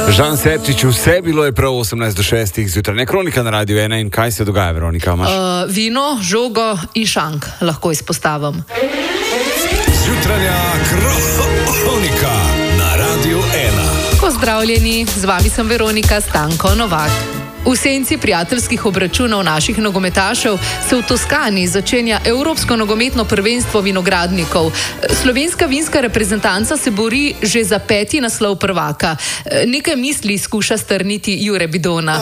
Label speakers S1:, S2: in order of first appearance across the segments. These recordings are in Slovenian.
S1: Žan Septič, vse bilo je prav 18 do 6 zjutraj. Kronika na Radiu 1 in kaj se dogaja, Veronika?
S2: Vino, žogo in šank lahko izpostavim.
S3: Jutranja kronika na Radiu 1.
S2: Pozdravljeni, z vami sem Veronika Stanko Novak. V senci prijateljskih obračunov naših nogometašev se v Toskani začenja Evropsko nogometno prvenstvo vinogradnikov. Slovenska vinska reprezentanca se bori že za 5. naslov prvaka. Nekaj misli skuša strniti Jure Bidona.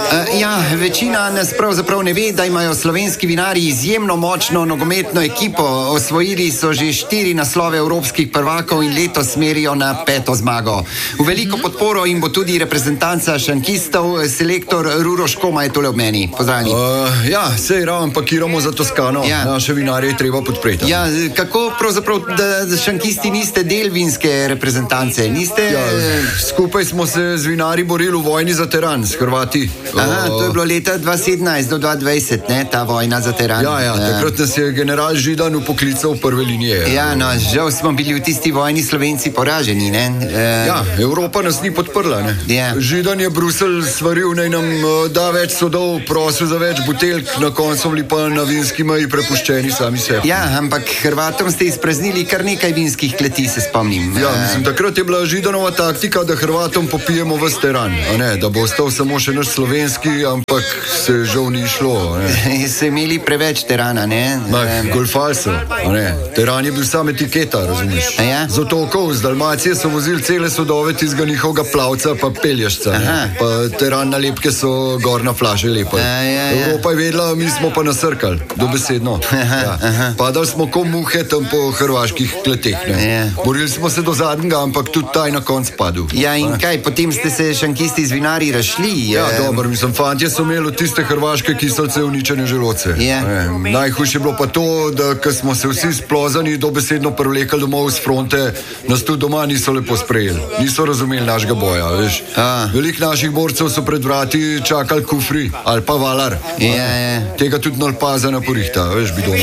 S4: Večina nas pravzaprav ne ve, da imajo slovenski vinarji izjemno močno nogometno ekipo. Osvojili so že 4 naslove evropskih prvakov in letos merijo na 5. zmago. V veliko podporo jim bo tudi reprezentanca šankistov, selektor Ruroš Koma je tole ob meni. Pozdravljeni.
S5: Sej ravno pakiramo za Toskano. Naše vinarje je treba podpreti.
S4: Kako pravzaprav, da šankisti niste del vinske reprezentance? Niste...
S5: Skupaj smo se z vinarji borili v vojni za teran s Hrvati.
S4: To je bilo leta 2017 do 2020, ne, ta vojna za teran.
S5: Takrat nas je general Židan upoklical v prve linije.
S4: Žal smo bili v tisti vojni Slovenci poraženi, ne?
S5: Evropa nas ni podprla, ne? Židan je Bruselj svaril, naj nam da več sodov, prosil za več buteljk, na koncu bili pa na vinski meji prepuščeni sami sebi.
S4: Ampak Hrvatom ste izpraznili kar nekaj vinskih kleti, se spomnim.
S5: Takrat je bila Židanova taktika, da Hrvatom popijemo ves teran, a ne, da bo ostal samo še naš slovenski, ampak se žal ni šlo.
S4: So imeli preveč terana, ne?
S5: Golfali so, a ne, teran je bil sam etiketa, razumeš? Z otokov, z Dalmacije so vozili cele sodove tistega njihovega plavca pa peljašca, pa teran nalepke so gorna flaše lepa. Evropa je vedela, mi smo pa nasrkali, dobesedno. Padali smo ko muhe tam po hrvaških kleteh, ne. Borili smo se do zadnjega, ampak tudi taj na konc padel.
S4: In kaj, potem ste se šankisti z vinarji rašli?
S5: Dobro, fantje so imeli tiste hrvaške kiselce uničene želoce. Najhujše je bilo pa to, da ko smo se vsi splozani dobesedno prevlekali domov z fronte, nas tudi doma niso lepo sprejeli. Niso razumeli našega boja, veš. Veliko naših borcev so pred vrati čakali kufri ali pa valar. Tega tudi nalpaza na porihta, veš, Bidon.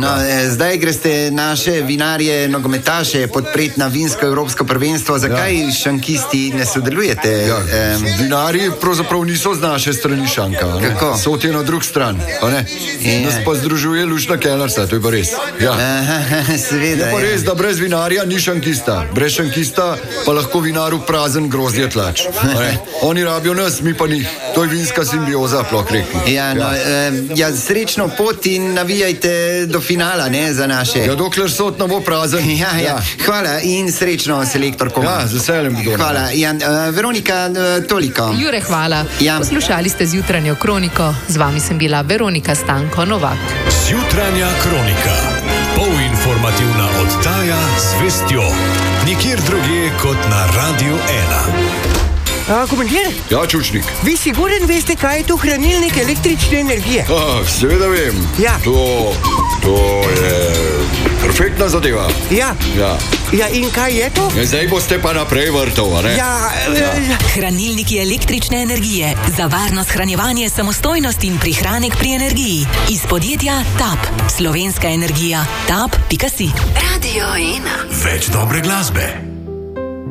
S4: Zdaj greste naše vinarje, nogometaše podpreti na vinsko evropsko prvenstvo. Zakaj šankisti ne sodelujete?
S5: Vinarji pravzaprav niso z naše strani šanka.
S4: Kako?
S5: So ti na drug stran, a ne? Nas pa združuje lušna kelnerca, to je pa res.
S4: Seveda.
S5: Je pa res, da brez vinarja ni šankista. Brez šankista pa lahko vinaru prazen grozdje tlač. Oni rabijo nas, mi pa njih. To je vinska simbioza, plok rekel.
S4: Srečno pot in navijajte do finala, ne, za naše.
S5: Dokler sod ne bo prazen.
S4: Hvala in srečno, selektor Koma.
S5: Z veseljem, Bidon.
S4: Hvala. Veronika, toliko.
S2: Jure, hvala. Poslušali ste Zjutranjo kroniko. Z vami sem bila Veronika Stanko Novak.
S3: Zjutranja kronika. Polinformativna oddaja z vestjo. Nikjer drugje kot na Radiu 1.
S6: Komandir?
S5: Čučnik.
S6: Vi siguren veste, kaj je to hranilnik električne energije?
S5: Seveda vem. To je perfektna zadeva.
S6: In kaj je to?
S5: Zdaj boste pa naprej vrtov, a ne?
S7: Hranilniki električne energije. Za varno shranjevanje, samostojnost in prihranek pri energiji. Iz podjetja TAP. Slovenska energija. TAP.si.
S3: Več dobre glasbe.